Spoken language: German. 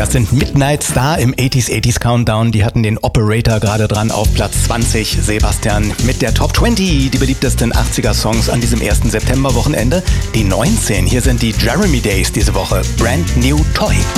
Das sind Midnight Star im 80s Countdown. Die hatten den Operator gerade dran auf Platz 20. Sebastian mit der Top 20, die beliebtesten 80er Songs an diesem 1. September-Wochenende. Die 19, hier sind die Jeremy Days diese Woche. Brand New Toy.